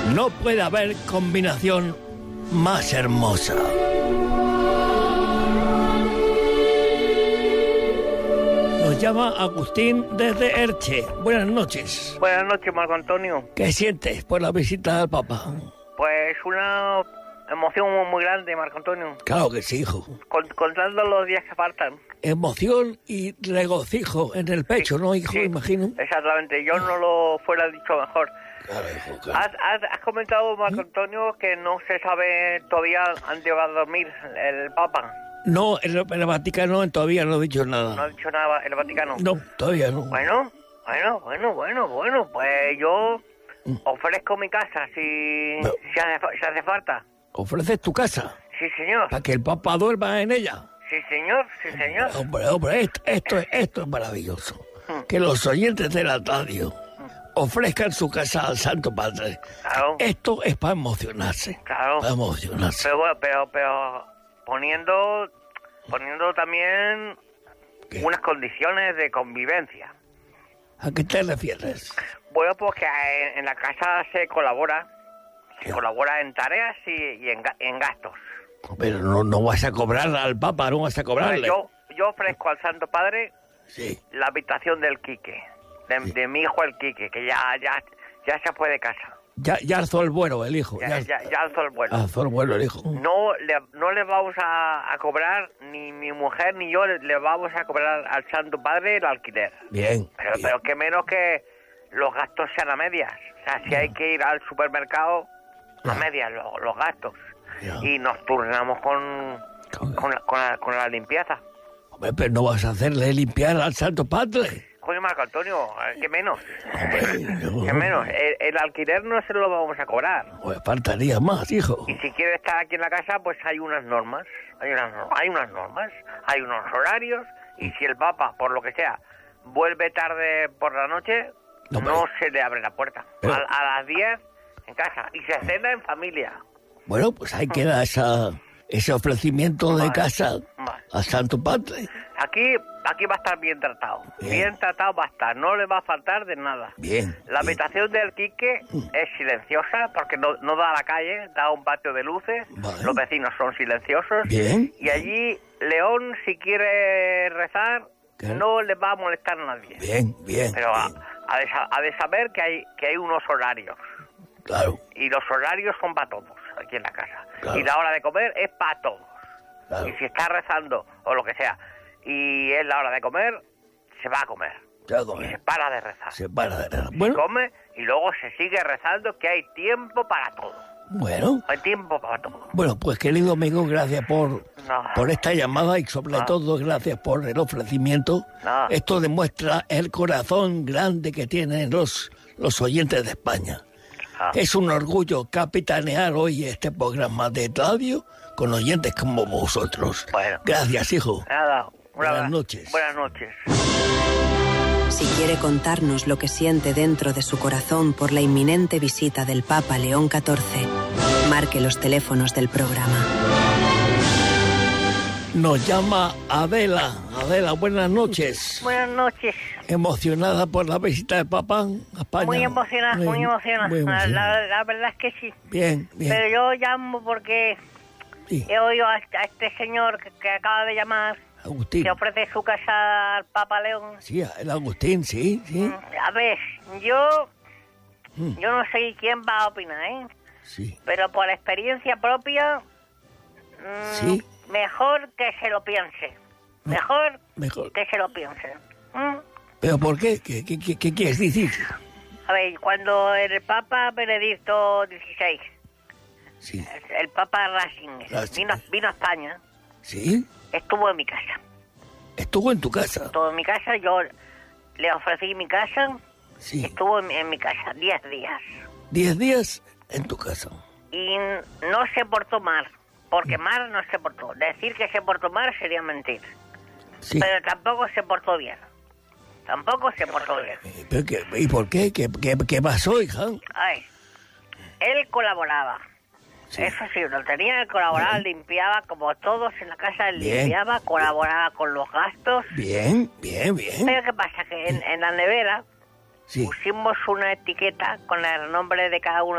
No puede haber combinación más hermosa. Nos llama Agustín desde Elche. Buenas noches. Buenas noches, Marco Antonio. ¿Qué sientes por la visita al Papa? Pues una emoción muy grande, Marco Antonio. Claro que sí, hijo. Contando los días que faltan. Emoción y regocijo en el pecho, Sí, ¿no, hijo? sí, Imagino. Exactamente, yo no lo fuera dicho mejor. Claro, hijo, claro. Has comentado, Marco Antonio, que no se sabe todavía dónde va a dormir el Papa. No, en el Vaticano todavía no he dicho nada. No ha dicho nada el Vaticano. No, todavía no. Bueno, pues yo ofrezco mi casa si hace falta. ¿Ofreces tu casa Sí, señor. para que el Papa duerma en ella? Sí, señor. Hombre, esto es maravilloso. Que los oyentes de la radio ofrezcan su casa al Santo Padre. Claro. Esto es para emocionarse. Claro. Para emocionarse. Pero poniendo también ¿Qué? unas condiciones de convivencia. ¿A qué te refieres? Bueno, pues que en la casa se colabora en tareas y en gastos. Pero no vas a cobrar al Papa, no vas a cobrarle. Yo ofrezco al Santo Padre Sí. la habitación del Quique, de mi hijo el Quique, que ya se fue de casa. Ya alzó el vuelo el hijo. Ya alzó el vuelo. Alzó el vuelo el hijo. No le vamos a cobrar, ni mi mujer ni yo le vamos a cobrar al Santo Padre el alquiler. Bien. Pero que menos que los gastos sean a medias. O sea, si hay que ir al supermercado, a medias los gastos. Ya. Y nos turnamos con la limpieza. Hombre, pero no vas a hacerle limpiar al Santo Padre. Coño, Marco Antonio, ¿qué menos? Hombre, ¿Qué menos? El alquiler no se lo vamos a cobrar. Pues faltaría más, hijo. Y si quiere estar aquí en la casa, pues hay unas normas. Hay unas normas. Hay unos horarios. Y si el Papa, por lo que sea, vuelve tarde por la noche, no se le abre la puerta. Pero- A las 10 en casa. Y se cena en familia. Bueno, pues ahí queda ese ofrecimiento de Vale. casa Vale. al Santo Padre. Aquí va a estar bien tratado. Bien. Bien tratado va a estar. No le va a faltar de nada. Bien. La bien. habitación del Quique es silenciosa porque no da a la calle, da a un patio de luces. Vale. Los vecinos son silenciosos. Bien. Y allí, León, si quiere rezar, Claro. no le va a molestar a nadie. Bien, bien. Pero bien. ha de saber que hay unos horarios. Claro, Y los horarios son para todos aquí en la casa. Claro. Y la hora de comer es para todos. claro. Y si está rezando o lo que sea, y es la hora de comer, se va a comer. Ya Y se come. para de rezar. Se para de nada. Se Bueno, come y luego se sigue rezando, que hay tiempo para todo. bueno. Hay tiempo para todo. Bueno, pues querido amigo, gracias No. por esta llamada y sobre todo gracias por el ofrecimiento. No. Esto demuestra el corazón grande que tienen los oyentes de España. Ah. Es un orgullo capitanear hoy este programa de radio con oyentes como vosotros. Bueno. Gracias, hijo. Nada. Buenas noches. Buenas noches. Si quiere contarnos lo que siente dentro de su corazón por la inminente visita del Papa León XIV, marque los teléfonos del programa. Nos llama Adela. Adela, buenas noches. Buenas noches. ¿Emocionada por la visita del Papa a España? Muy emocionada, muy emocionada. muy emocionada. La verdad es que sí. Bien, bien. Pero yo llamo porque Sí, he oído a este señor que acaba de llamar, Agustín. que ofrece su casa al Papa León. Sí, el Agustín, sí, sí. A ver, yo no sé quién va a opinar, ¿eh? Sí, Pero por experiencia propia, sí, mejor que se lo piense. Mejor mejor. que se lo piense. ¿Mm? ¿Pero por qué? ¿Qué quieres decir? A ver, cuando el Papa Benedicto XVI, Sí, el Papa Ratzinger, Ratzinger. vino a España, sí. estuvo en mi casa. Estuvo en tu casa. Estuvo en mi casa, yo le ofrecí mi casa, Sí. estuvo en mi casa 10 días. 10 días en tu casa. Y no se portó mal, porque mal no se portó. Decir que se portó mal sería mentir. Sí. Pero tampoco se portó bien. Tampoco se portó bien. ¿Pero ¿y por qué? ¿Qué pasó, hija? Ay, él colaboraba. Sí. Eso sí, lo tenía que colaborar, limpiaba como todos en la casa, él Bien. limpiaba, colaboraba con los gastos. Bien, bien, bien. Pero ¿qué pasa? Que en la nevera Sí. pusimos una etiqueta con el nombre de cada uno